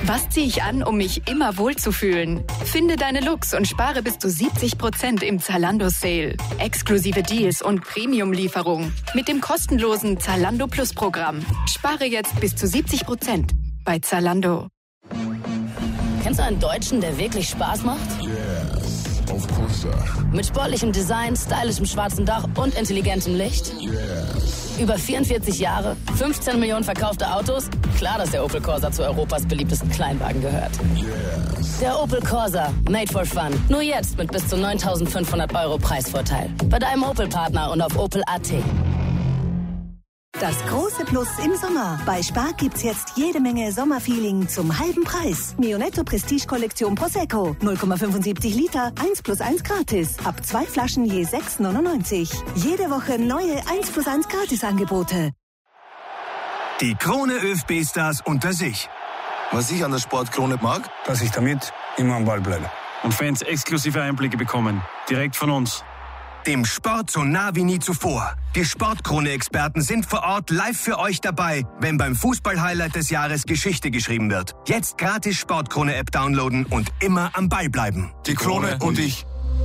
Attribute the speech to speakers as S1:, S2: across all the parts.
S1: Was ziehe ich an, um mich immer wohlzufühlen? Finde deine Looks und spare bis zu 70% im Zalando-Sale. Exklusive Deals und Premium-Lieferung mit dem kostenlosen Zalando Plus Programm. Spare jetzt bis zu 70% bei Zalando.
S2: Kennst du einen Deutschen, der wirklich Spaß macht?
S3: Yes, of course, sir.
S2: Mit sportlichem Design, stylischem schwarzen Dach und intelligentem Licht?
S3: Yes.
S2: Über 44 Jahre, 15 Millionen verkaufte Autos? Klar, dass der Opel Corsa zu Europas beliebtesten Kleinwagen gehört.
S3: Yes.
S2: Der Opel Corsa, made for fun. Nur jetzt mit bis zu 9.500 € Preisvorteil. Bei deinem Opel-Partner und auf Opel.at.
S4: Das große Plus im Sommer. Bei Spar gibt's jetzt jede Menge Sommerfeeling zum halben Preis. Mionetto Prestige Kollektion Prosecco. 0,75 Liter, 1+1 gratis. Ab 2 Flaschen je 6,99. Jede Woche neue 1+1 Gratis-Angebote.
S5: Die Krone ÖFB-Stars unter sich.
S6: Was ich an der Sportkrone mag,
S7: dass ich damit immer am Ball bleibe.
S8: Und Fans exklusive Einblicke bekommen. Direkt von uns.
S5: Dem Sport so nah wie nie zuvor. Die Sportkrone-Experten sind vor Ort live für euch dabei, wenn beim Fußball-Highlight des Jahres Geschichte geschrieben wird. Jetzt gratis Sportkrone-App downloaden und immer am Ball bleiben.
S6: die Krone und ich.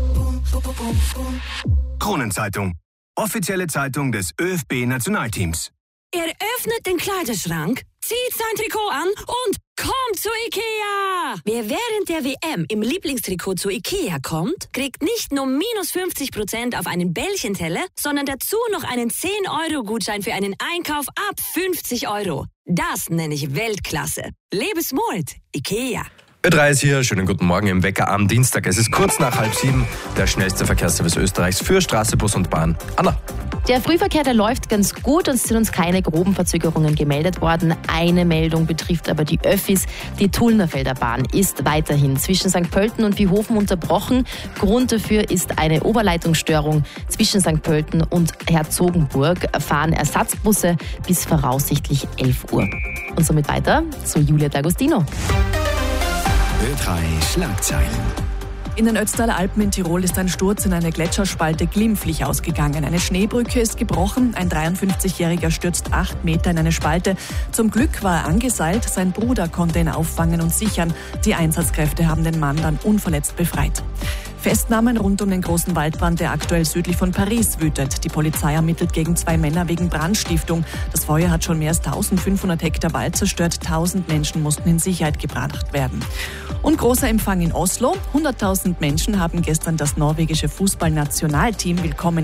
S5: Kronenzeitung. Offizielle Zeitung des ÖFB-Nationalteams.
S9: Er öffnet den Kleiderschrank, zieht sein Trikot an und kommt zu Ikea. Wer während der WM im Lieblingstrikot zu Ikea kommt, kriegt nicht nur minus 50% auf einen Bällchenteller, sondern dazu noch einen 10-Euro-Gutschein für einen Einkauf ab 50 €. Das nenne ich Weltklasse. Lebe smart, Ikea.
S10: Ö3 ist hier, schönen guten Morgen im Wecker am Dienstag. Es ist kurz nach 6:30, der schnellste Verkehrsservice Österreichs für Straße, Bus und Bahn. Anna.
S11: Der Frühverkehr, der läuft ganz gut und es sind uns keine groben Verzögerungen gemeldet worden. Eine Meldung betrifft aber die Öffis. Die Tullnerfelder Bahn ist weiterhin zwischen St. Pölten und Wiehofen unterbrochen. Grund dafür ist eine Oberleitungsstörung. Zwischen St. Pölten und Herzogenburg fahren Ersatzbusse bis voraussichtlich 11 Uhr. Und somit weiter zu Julia D'Agostino.
S5: Ö3 Schlagzeilen.
S12: In den Ötztaler Alpen in Tirol ist ein Sturz in eine Gletscherspalte glimpflich ausgegangen. Eine Schneebrücke ist gebrochen. Ein 53-Jähriger stürzt 8 Meter in eine Spalte. Zum Glück war er angeseilt. Sein Bruder konnte ihn auffangen und sichern. Die Einsatzkräfte haben den Mann dann unverletzt befreit. Festnahmen rund um den großen Waldbrand, der aktuell südlich von Paris wütet. Die Polizei ermittelt gegen 2 Männer wegen Brandstiftung. Das Feuer hat schon mehr als 1500 Hektar Wald zerstört. 1000 Menschen mussten in Sicherheit gebracht werden. Und großer Empfang in Oslo. 100.000 Menschen haben gestern das norwegische Fußballnationalteam willkommen